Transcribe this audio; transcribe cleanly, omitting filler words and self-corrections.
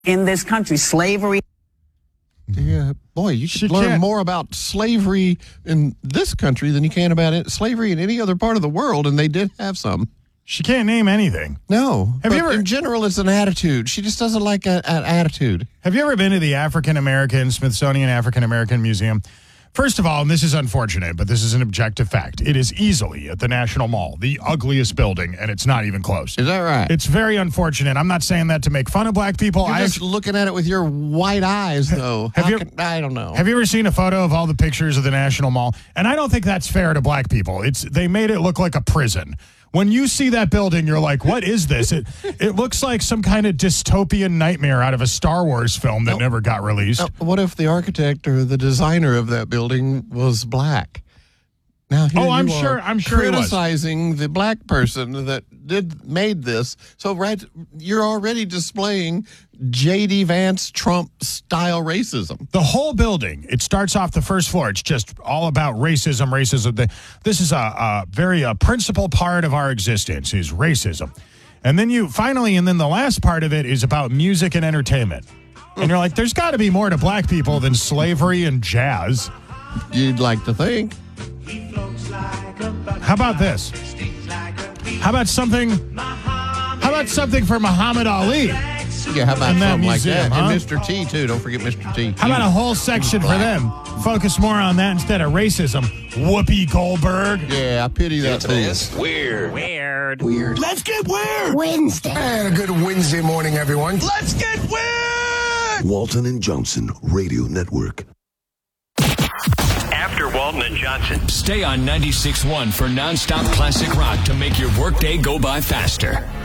in this country. Slavery. Yeah, boy, you should learn more about slavery in this country than you can about slavery in any other part of the world, and they did have some. She can't name anything. No. In general, it's an attitude. She just doesn't like an attitude. Have you ever been to the Smithsonian African American Museum? First of all, and this is unfortunate, but this is an objective fact, it is easily, at the National Mall, the ugliest building, and it's not even close. Is that right? It's very unfortunate. I'm not saying that to make fun of black people. You're just looking at it with your white eyes, though. I don't know. Have you ever seen a photo of all the pictures of the National Mall? And I don't think that's fair to black people. They made it look like a prison. When you see that building, you're like, what is this? It looks like some kind of dystopian nightmare out of a Star Wars film that never got released. What if the architect or the designer of that building was black? Now, I'm sure criticizing the black person that made this. So you're already displaying J.D. Vance Trump-style racism. The whole building, it starts off the first floor. It's just all about racism. This is a very principal part of our existence is racism. And then the last part of it is about music and entertainment. And you're like, there's got to be more to black people than slavery and jazz. You'd like to think. How about this? How about something for Muhammad Ali? Yeah, how about something like that? Huh? And Mr. T, too. Don't forget Mr. T. How about a whole section for them? Focus more on that instead of racism. Whoopi Goldberg. Yeah, I pity that thing. Weird. Let's get weird. Wednesday. And a good Wednesday morning, everyone. Let's get weird. Walton and Johnson Radio Network. After Walton and Johnson. Stay on 96.1 for nonstop classic rock to make your workday go by faster.